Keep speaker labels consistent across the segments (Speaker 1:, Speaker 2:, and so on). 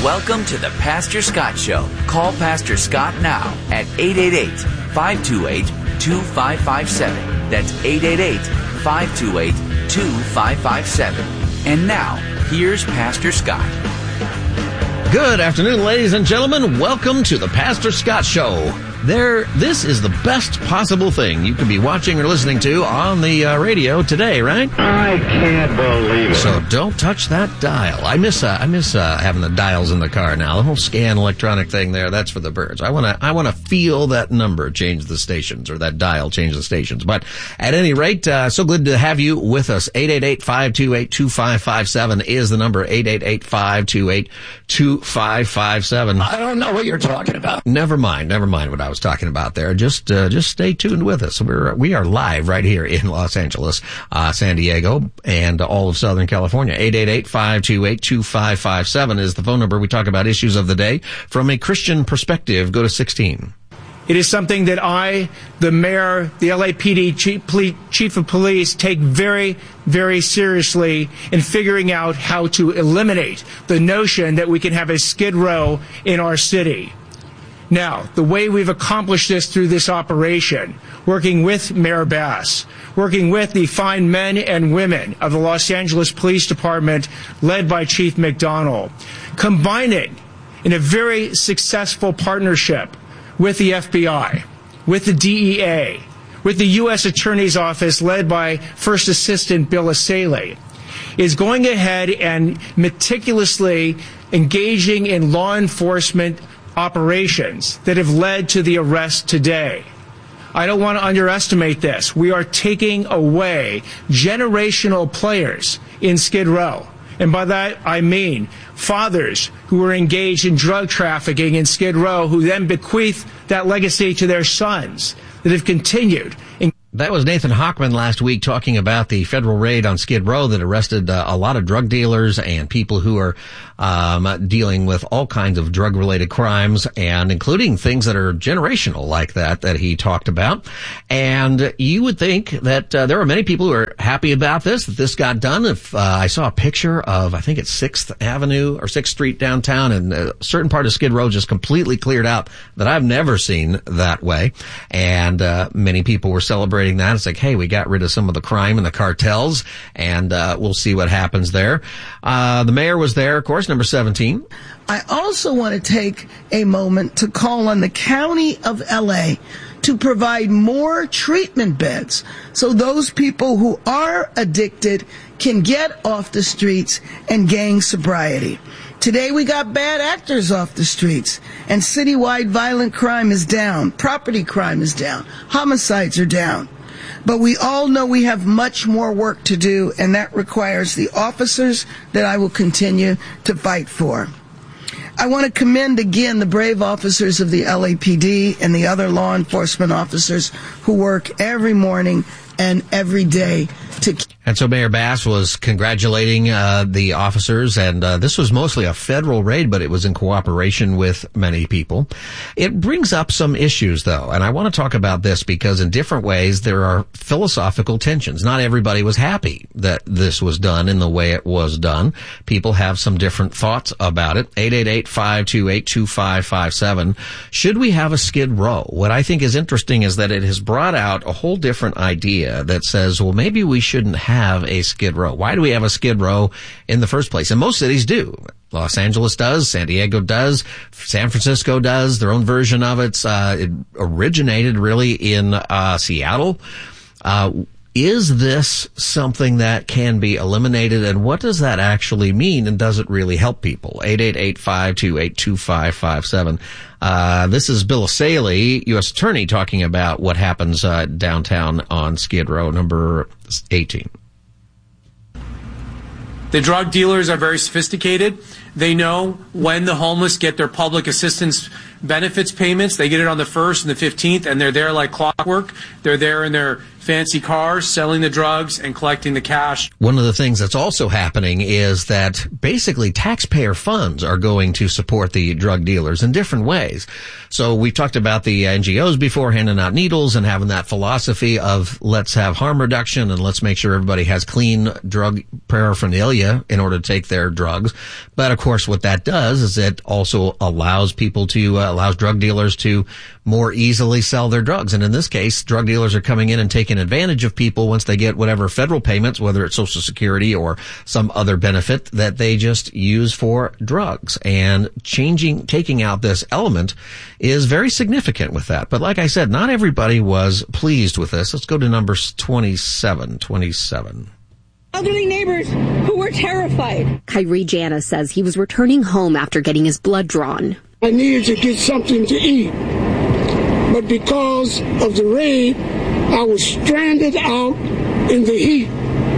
Speaker 1: Welcome to the Pastor Scott Show. Call Pastor Scott now at 888-528-2557. That's 888-528-2557. And now, here's Pastor Scott.
Speaker 2: Good afternoon, ladies and gentlemen. Welcome to the Pastor Scott Show. This is the best possible thing you could be watching or listening to on the radio today, right?
Speaker 3: I can't believe it.
Speaker 2: So don't touch that dial. I miss having the dials in the car now. The whole scan electronic thing there, that's for the birds. I wanna feel that number change the stations, or that dial change the stations. But at any rate, so good to have you with us. 888-528-2557 is the number. 888-528-2557.
Speaker 3: I don't know what you're talking about.
Speaker 2: Never mind what I was talking about there. Just stay tuned with us. We are live right here in Los Angeles, San Diego, and all of Southern California. 888-528-2557 is the phone number. We talk about issues of the day from a Christian perspective. Go to 16.
Speaker 4: It is something that I, the mayor, the LAPD chief of police, take very, very seriously in figuring out how to eliminate the notion that we can have a Skid Row in our city. Now, the way we've accomplished this through this operation, working with Mayor Bass, working with the fine men and women of the Los Angeles Police Department, led by Chief McDonald, combining in a very successful partnership with the FBI, with the DEA, with the U.S. Attorney's Office, led by First Assistant Bill Assaley, is going ahead and meticulously engaging in law enforcement operations that have led to the arrest today. I don't want to underestimate this. We are taking away generational players in Skid Row. And by that, I mean fathers who were engaged in drug trafficking in Skid Row, who then bequeath that legacy to their sons that have continued.
Speaker 2: That was Nathan Hochman last week talking about the federal raid on Skid Row that arrested a lot of drug dealers and people who are dealing with all kinds of drug-related crimes, and including things that are generational like that he talked about. And you would think that there are many people who are happy about this, that this got done. If I saw a picture of, I think it's 6th Avenue or 6th Street downtown, and a certain part of Skid Row just completely cleared out that I've never seen that way. And many people were celebrating that. It's like, hey, we got rid of some of the crime and the cartels, and we'll see what happens there. The mayor was there, of course, number 17.
Speaker 5: I also want to take a moment to call on the County of LA to provide more treatment beds so those people who are addicted can get off the streets and gain sobriety. Today we got bad actors off the streets, and citywide violent crime is down, property crime is down, homicides are down. But we all know we have much more work to do, and that requires the officers that I will continue to fight for. I want to commend again the brave officers of the LAPD and the other law enforcement officers who work every morning and every day to...
Speaker 2: And so Mayor Bass was congratulating the officers, and this was mostly a federal raid, but it was in cooperation with many people. It brings up some issues, though, and I want to talk about this because in different ways there are philosophical tensions. Not everybody was happy that this was done in the way it was done. People have some different thoughts about it. 888-528-2557. Should we have a Skid Row? What I think is interesting is that it has brought out a whole different idea that says, well, maybe we shouldn't have a Skid Row. Why do we have a Skid Row in the first place? And most cities do. Los Angeles does, San Diego does, San Francisco does, their own version of it. It originated really in Seattle. Is this something that can be eliminated, and what does that actually mean, and does it really help people? 888-528-2557. This is Bill Assaley, U.S. Attorney, talking about what happens downtown on Skid Row, number 18.
Speaker 6: The drug dealers are very sophisticated. They know when the homeless get their public assistance benefits payments. They get it on the 1st and the 15th, and they're there like clockwork. They're there in their fancy cars, selling the drugs, and collecting the cash.
Speaker 2: One of the things that's also happening is that basically taxpayer funds are going to support the drug dealers in different ways. So we talked about the NGOs before handing out needles and having that philosophy of let's have harm reduction and let's make sure everybody has clean drug paraphernalia in order to take their drugs. But of course what that does is it also allows people to, allows drug dealers to more easily sell their drugs. And in this case, drug dealers are coming in and taking advantage of people once they get whatever federal payments, whether it's Social Security or some other benefit that they just use for drugs. And taking out this element is very significant with that. But like I said, not everybody was pleased with this. Let's go to number 27.
Speaker 7: Elderly neighbors who were terrified.
Speaker 8: Kyrie Jana says he was returning home after getting his blood drawn.
Speaker 9: I needed to get something to eat. But because of the raid, I was stranded out in the heat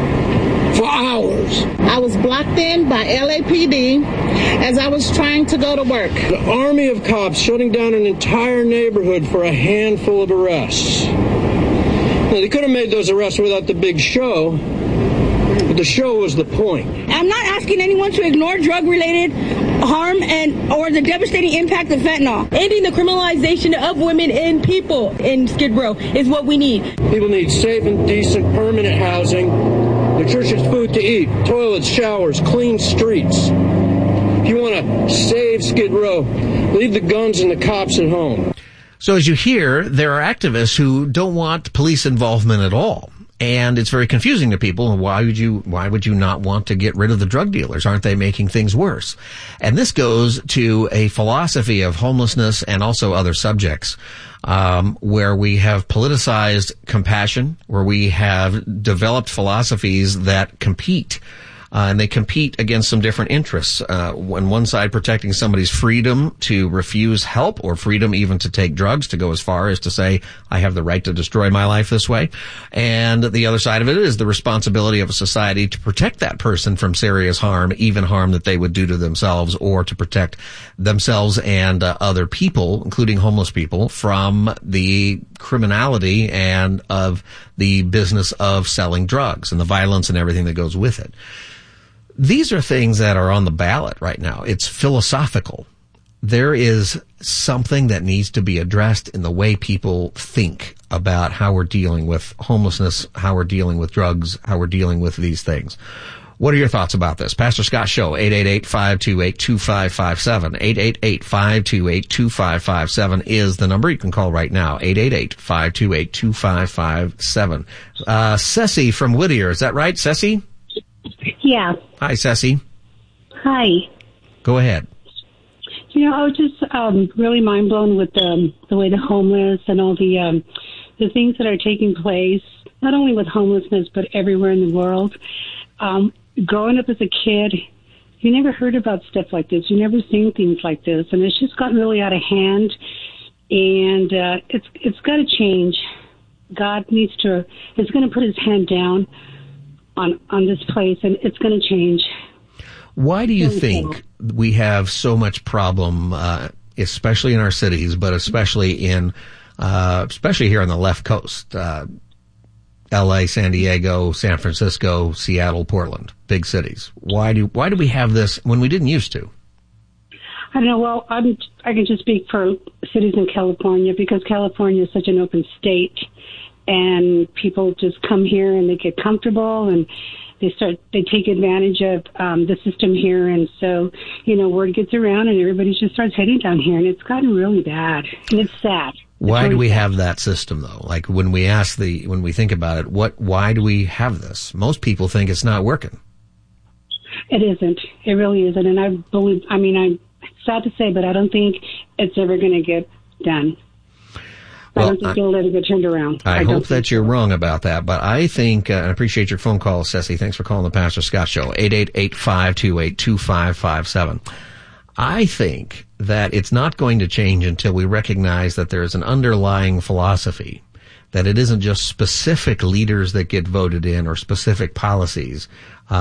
Speaker 9: for hours.
Speaker 7: I was blocked in by LAPD as I was trying to go to work.
Speaker 10: The army of cops shutting down an entire neighborhood for a handful of arrests. Now, they could have made those arrests without the big show, but the show was the point.
Speaker 7: I'm not asking anyone to ignore drug-related harm or the devastating impact of fentanyl. Ending the criminalization of women and people in Skid Row is what we need.
Speaker 10: People need safe and decent permanent housing, nutritious food to eat, toilets, showers, clean streets. If you want to save Skid Row, leave the guns and the cops at home.
Speaker 2: So as you hear, there are activists who don't want police involvement at all. And it's very confusing to people. Why would you not want to get rid of the drug dealers? Aren't they making things worse? And this goes to a philosophy of homelessness and also other subjects, where we have politicized compassion, where we have developed philosophies that compete. And they compete against some different interests. On one side, protecting somebody's freedom to refuse help or freedom even to take drugs, to go as far as to say, I have the right to destroy my life this way. And the other side of it is the responsibility of a society to protect that person from serious harm, even harm that they would do to themselves, or to protect themselves and other people, including homeless people, from the criminality and of the business of selling drugs and the violence and everything that goes with it. These are things that are on the ballot right now. It's philosophical. There is something that needs to be addressed in the way people think about how we're dealing with homelessness, how we're dealing with drugs, how we're dealing with these things. What are your thoughts about this? Pastor Scott Show, 888-528-2557. 888-528-2557 is the number. You can call right now, 888-528-2557. Ceci from Whittier, is that right, Ceci?
Speaker 11: Yeah.
Speaker 2: Hi, Ceci.
Speaker 11: Hi.
Speaker 2: Go ahead.
Speaker 11: You know, I was just really mind blown with the way the homeless and all the things that are taking place, not only with homelessness, but everywhere in the world. Growing up as a kid, you never heard about stuff like this. You never seen things like this. And it's just gotten really out of hand. And it's got to change. God is going to put his hand down on this place, and it's going to change.
Speaker 2: Why do you think we have so much problem, especially in our cities, but especially here on the left coast, LA, San Diego, San Francisco, Seattle, Portland, big cities? Why do we have this when we didn't used to?
Speaker 11: I don't know. Well, I can just speak for cities in California, because California is such an open state. And people just come here and they get comfortable, and they take advantage of the system here. And so, word gets around and everybody just starts heading down here, and it's gotten really bad, and it's sad.
Speaker 2: Why do we have that system though? Like when we think about it, why do we have this? Most people think it's not working.
Speaker 11: It isn't. It really isn't. And I'm sad to say, but I don't think it's ever going to get done. I don't think you'll ever get turned around.
Speaker 2: I hope that you're wrong about that, but I think, I appreciate your phone call, Ceci. Thanks for calling the Pastor Scott Show, 888-528-2557. I think that it's not going to change until we recognize that there is an underlying philosophy, that it isn't just specific leaders that get voted in or specific policies.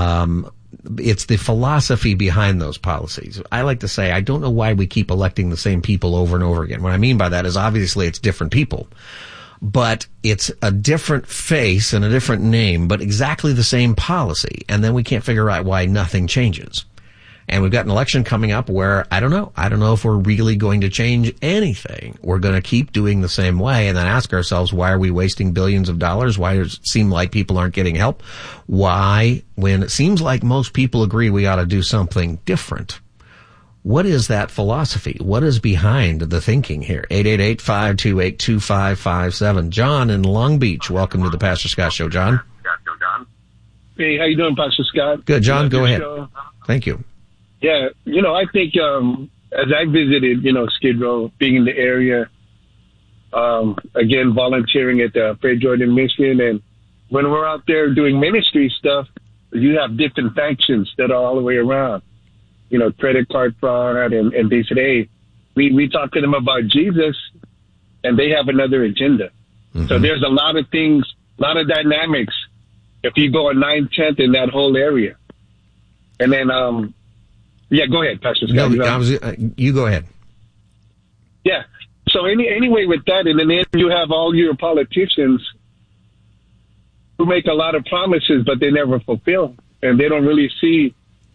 Speaker 2: It's the philosophy behind those policies. I like to say, I don't know why we keep electing the same people over and over again. What I mean by that is obviously it's different people. but it's a different face and a different name, but exactly the same policy. And then we can't figure out why nothing changes. And we've got an election coming up where I don't know if we're really going to change anything. We're going to keep doing the same way and then ask ourselves, why are we wasting billions of dollars? Why does it seem like people aren't getting help? Why, when it seems like most people agree we ought to do something different? What is that philosophy? What is behind the thinking here? 888-528-2557. John in Long Beach, welcome to the Pastor Scott Show. John?
Speaker 12: Hey, how you doing, Pastor Scott?
Speaker 2: Good, John, go ahead. Thank you.
Speaker 12: Yeah, I think as I visited, Skid Row, being in the area, again, volunteering at the Fred Jordan Mission, and when we're out there doing ministry stuff, you have different factions that are all the way around, credit card fraud, and they said, hey, we talk to them about Jesus, and they have another agenda. Mm-hmm. So there's a lot of things, a lot of dynamics, if you go on 9/10 in that whole area. And then, yeah, go ahead, Pastor Scott.
Speaker 2: No, you go ahead.
Speaker 12: Yeah. So anyway, with that, and then you have all your politicians who make a lot of promises, but they never fulfill, and they don't really see,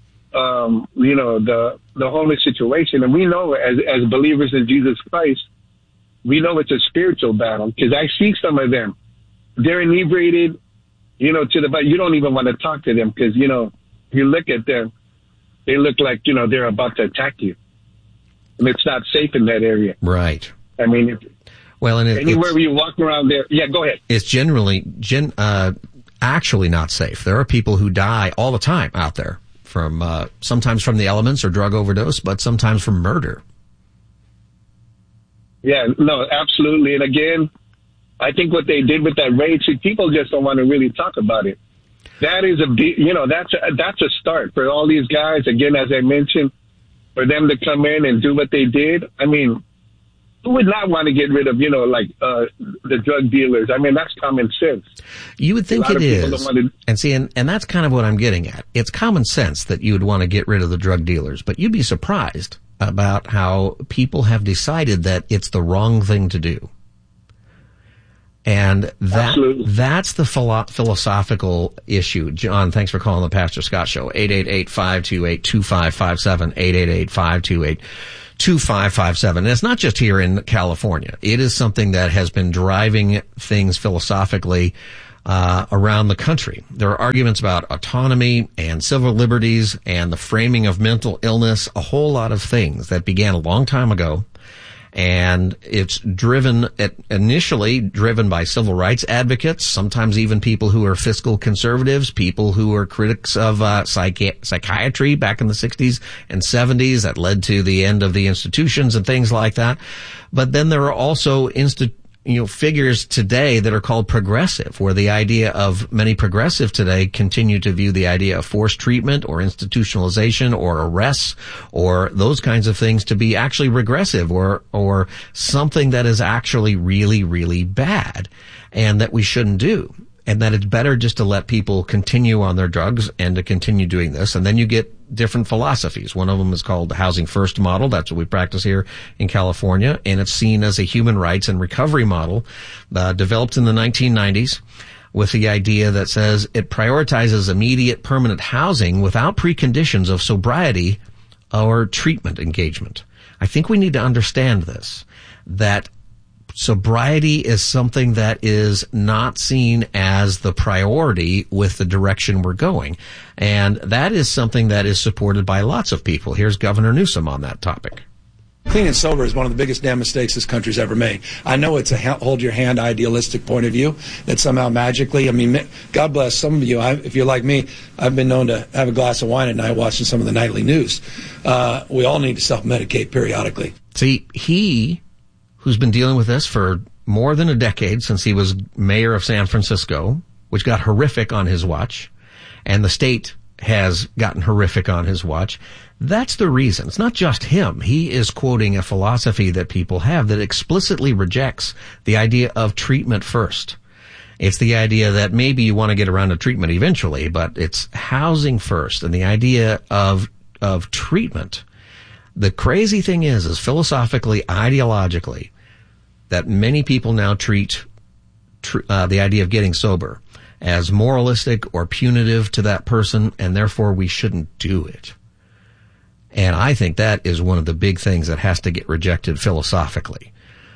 Speaker 12: the homeless situation. And we know, as believers in Jesus Christ, we know it's a spiritual battle, because I see some of them. They're inebriated, but you don't even want to talk to them, because, you look at them, they look like, they're about to attack you. And it's not safe in that area.
Speaker 2: Right.
Speaker 12: I mean, anywhere you walk around there. Yeah, go ahead.
Speaker 2: It's generally actually not safe. There are people who die all the time out there from sometimes from the elements or drug overdose, but sometimes from murder. Yeah, no, absolutely. And again, I think what they did with that raid, people just don't want to really talk about it. That is that's a start for all these guys. Again, as I mentioned, for them to come in and do what they did. I mean, who would not want to get rid of, the drug dealers? I mean, that's common sense. You would think it is. And see, and that's kind of what I'm getting at. It's common sense that you would want to get rid of the drug dealers, but you'd be surprised about how people have decided that it's the wrong thing to do. And that's the philosophical issue. John, thanks for calling the Pastor Scott Show. 888-528-2557, 888-528-2557. And it's not just here in California. It is something that has been driving things philosophically around the country. There are arguments about autonomy and civil liberties and the framing of mental illness, a whole lot of things that began a long time ago. And it's initially driven by civil rights advocates, sometimes even people who are fiscal conservatives, people who are critics of psychiatry back in the 60s and 70s that led to the end of the institutions and things like that. But then there are also figures today that are called progressive, where the idea of many progressive today continue to view the idea of forced treatment or institutionalization or arrests or those kinds of things to be actually regressive or something that is actually really, really bad and that we shouldn't do. And that it's better just to let people continue on their drugs and to continue doing this. And then you get different philosophies. One of them is called the Housing First model. That's what we practice here in California. And it's seen as a human rights and recovery model, developed in the 1990s with the idea that says it prioritizes immediate permanent housing without preconditions of sobriety or treatment engagement. I think we need to understand this, that sobriety is something that is not seen as the priority with the direction we're going. And that is something that is supported by lots of people. Here's Governor Newsom on that topic.
Speaker 13: Clean and sober is one of the biggest damn mistakes this country's ever made. I know it's a hold-your-hand idealistic point of view that somehow magically, God bless some of you. If you're like me, I've been known to have a glass of wine at night watching some of the nightly news. We all need to self-medicate periodically.
Speaker 2: See, who's been dealing with this for more than a decade since he was mayor of San Francisco, which got horrific on his watch, and the state has gotten horrific on his watch. That's the reason. It's not just him. He is quoting a philosophy that people have that explicitly rejects the idea of treatment first. It's the idea that maybe you want to get around to treatment eventually, but it's housing first, and the idea of treatment. The crazy thing is philosophically, ideologically, that many people now treat the idea of getting sober as moralistic or punitive to that person, and therefore we shouldn't do it. And I think that is one of the big things that has to get rejected philosophically.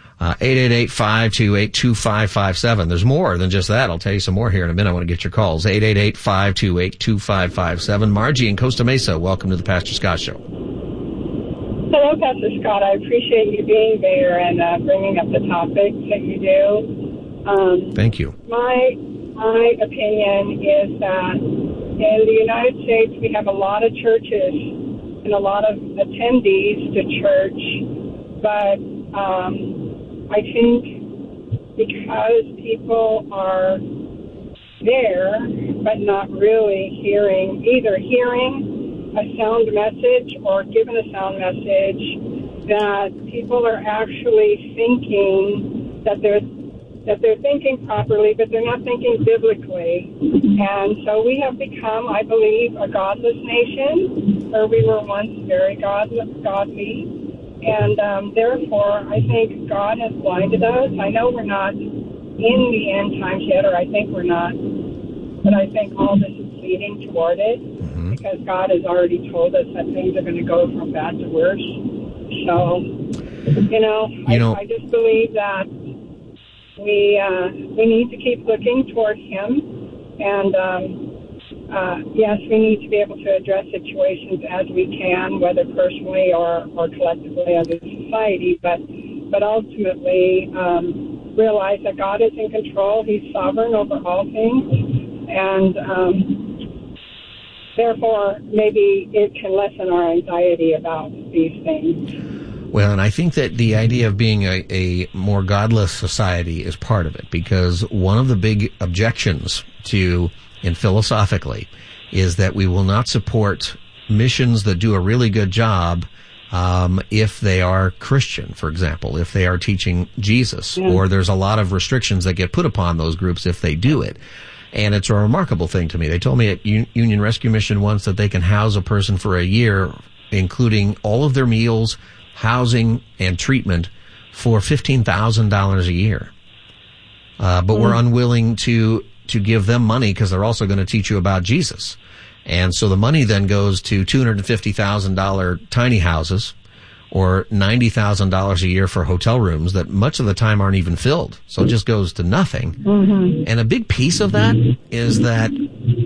Speaker 2: 888-528-2557. There's more than just that. I'll tell you some more here in a minute. I want to get your calls. 888-528-2557. Margie in Costa Mesa, welcome to the Pastor Scott Show.
Speaker 14: Hello, Pastor Scott. I appreciate you being there and bringing up the topics that you do.
Speaker 2: Thank you.
Speaker 14: My opinion is that in the United States we have a lot of churches and a lot of attendees to church, but I think because people are there but not really either hearing a sound message or given a sound message, that people are actually thinking that they're thinking properly, but they're not thinking biblically. And so we have become, I believe, a godless nation, where we were once very godly. And therefore, I think God has blinded us. I know we're not in the end times yet, or I think we're not, but I think all this is leading toward it, because God has already told us that things are going to go from bad to worse. So, I just believe that we need to keep looking toward Him, and yes, we need to be able to address situations as we can, whether personally or collectively as a society, but ultimately realize that God is in control. He's sovereign over all things, and therefore maybe it can lessen our anxiety about these things.
Speaker 2: Well, and I think that the idea of being a more godless society is part of it, because one of the big objections to, and philosophically, is that we will not support missions that do a really good job if they are Christian, for example, if they are teaching Jesus, or there's a lot of restrictions that get put upon those groups if they do it. And it's a remarkable thing to me. They told me at Union Rescue Mission once that they can house a person for a year, including all of their meals, housing, and treatment, for $15,000 a year. But we're unwilling to give them money because they're also going to teach you about Jesus. And so the money then goes to $250,000 tiny houses, or $90,000 a year for hotel rooms that much of the time aren't even filled. So it just goes to nothing. And a big piece of that is that